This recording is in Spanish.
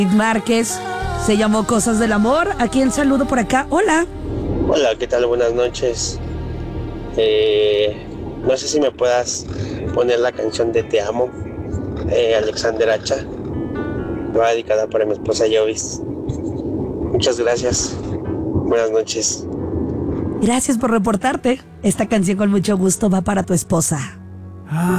Márquez, se llamó Cosas del Amor. Aquí el saludo por acá. Hola. Hola, ¿qué tal? Buenas noches. No sé si me puedas poner la canción de Te Amo, Alexander Hacha. Va dedicada para mi esposa Jovis. Muchas gracias. Buenas noches. Gracias por reportarte. Esta canción con mucho gusto va para tu esposa.